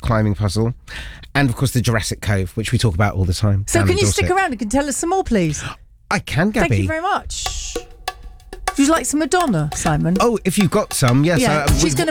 climbing puzzle, and of course the Jurassic Cove, which we talk about all the time. So can you stick around and can tell us some more, please? I can, Gabby. Thank you very much. Would you like some Madonna, Simon? Oh, if you've got some, yes. Yeah, she's going to